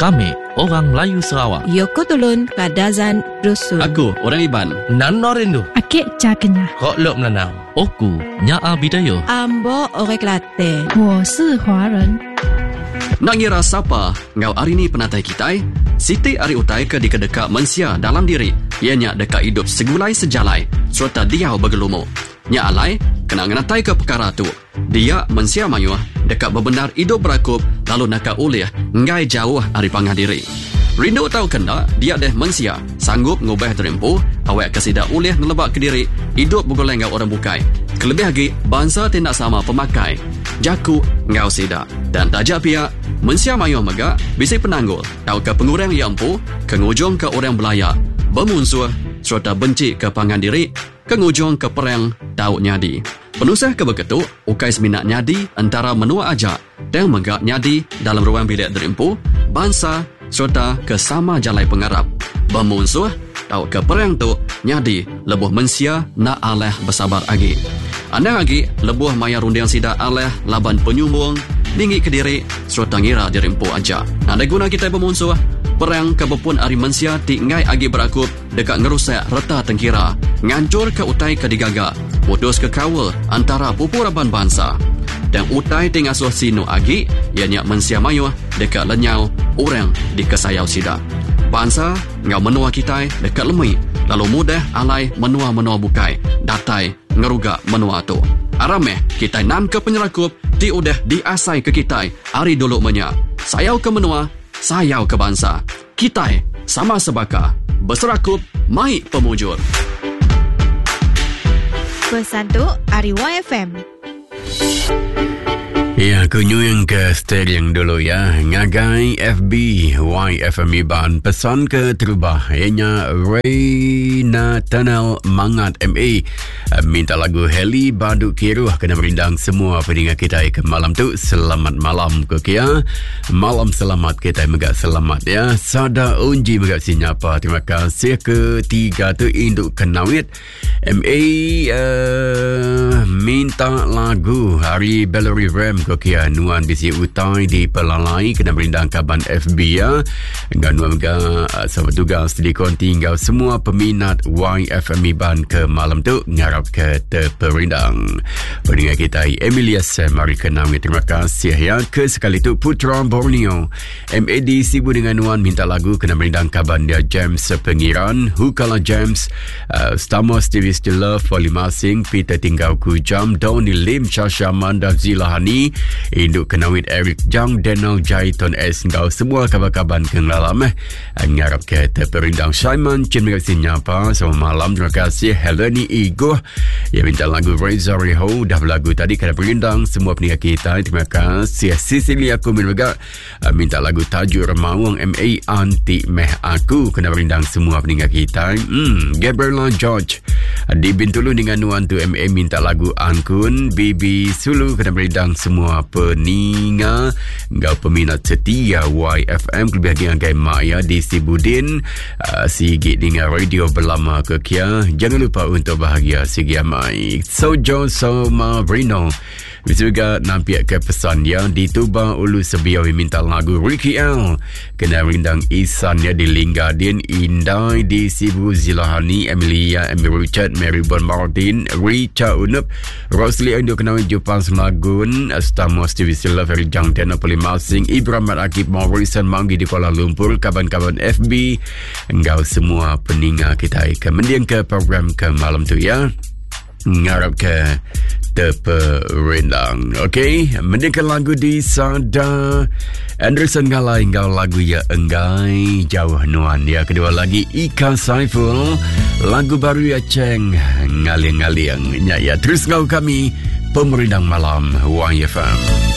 Kami orang Melayu Sarawak. Yoko Tulun Kadazan Rusun. Aku orang Iban. Nan Norindu. Akik Cakenya. Kok Lok Melanau. Oku Nyaa Bidayo. Ambo Orek Latte. 我是华人。 Nak ngira siapa ngau hari ni penatai kitai? Siti ari utai ke dikadeka mensia dalam diri. Ianya deka hidup segulai sejalai serta dia bergelumu. Nya alai kena ngenatai ke perkara tu. Dia mensia mayuh deka bebenar hidup berakup lalu naka ulih ngai jauh dari pangah diri. Rindu tahu kena dia deh mensia sanggup ngubah terempuh awak kesida ulih nelebak ke diri hidup bergoleng ngau orang bukai. Kelebih lagi bangsa tindak sama pemakai. Jaku ngau sida dan tajak pihak mensia mayuh mega bisi penanggul tahu ke pengurang yang empu kengujung ke orang belaya bermusuh serta benci ke pangan diri kengujung ke perang tahu nyadi penusah ke beketuk ukai seminat nyadi antara menua aja dan mega nyadi dalam ruang bilik derempu bangsa serta ke sama jalai pengarap bermusuh tahu ke perang tu nyadi lebuh mensia nak aleh bersabar agi anda lagi lebuh maya rundiang sida aleh laban penyumbung tinggi ke diri serta ngira dirempu aja. Ada guna kita bermusuh perang kebepun ari mensia tingai agi berakup dekat ngerusak reta tengkira ngancur ke utai ke digaga putus ke kawal antara pupuraban bangsa dan utai tingasuh sino agi ianya mensia mayuh dekat lenyau orang di kesayau sida bangsa ngau menua kita dekat lemui lalu mudah alai menua-menua bukai datai ngeruga menua tu arameh kita nan ke penyerakup ti udah diasai ke kita hari dulu menya sayau ke menua sayau ke bangsa kita sama sebaka berserakup mai pemujur Pesan tu Ari YFM. Ya, kunjung ke sterling dulu ya. Ngagai FB YFM Iban pesan ke terubah. Ianya Reina Tanel Mangat MA minta lagu Heli Baduk Kiruh kena berindang semua pendengar kita ke malam tu. Selamat malam ke kia. Malam selamat kita megak selamat ya. Sada unji megak sinyapa. Terima kasih ketiga tu induk kenawit. MA minta lagu Hari Bellery Ram Kokia Nuan bisi utai di Pelalai kena berindang kaban FB ya. Dengan Nuan Mega sahabat tugas di konti tinggal semua peminat YFM Iban ke malam tu ngarap ke terperindang. Pendengar kita Emilias mari kenang terima kasih ya ke sekali tu Putra Borneo MAD sibuk dengan Nuan minta lagu kena berindang kaban dia James Pengiran Hukala James Stamos TV Still Love Wali Masing Peter Tinggal Kujam Doni Lim Shasha Manda Zilahani Induk Kenawit Eric Jang Daniel Jaiton S Ngau semua kabar-kabar kenglalam ngarap ke terperindang Simon Cim kasihnya apa selamat malam terima kasih Heleni Igo yang minta lagu Reza Reho dah berlagu tadi kena perindang semua pendengar kita terima kasih Cecilia Kumin juga minta lagu Tajuk Remawang MA Anti Meh Aku kena perindang semua pendengar kita Gabriela George di Bintulu dengan Nuan tu MA minta lagu Angkun Bibi Sulu kena perindang semua peninga ngau peminat setia YFM lebih lagi angkai Maya di Sibudin Sigit dengan radio berlama ke kia jangan lupa untuk bahagia Sigi Amai Sojo Soma Brino bisa juga nampiak ke pesan yang di Tuba Ulu Sebiawi minta lagu Ricky L kena rindang Isan ya di Linggadin Indai di Sibu Zilahani Emilia Emi Richard Mary Bon Martin Richa Unup Rosli Indo kenal Jepang Semagun Stamos TV Sila Ferry Jang Tena Polimasing Ibrahim Akib Morrison Manggi di Kuala Lumpur kawan-kawan FB engkau semua peninga kita kemudian ke program ke malam tu ya ngarap ke terperindang. Okey, mendengar lagu di Sada Anderson Galai engkau lagu ya enggai jauh nuan ya kedua lagi Ika Saiful lagu baru ya Ceng ngaling-ngaling ya terus ngau kami pemerindang malam YFM.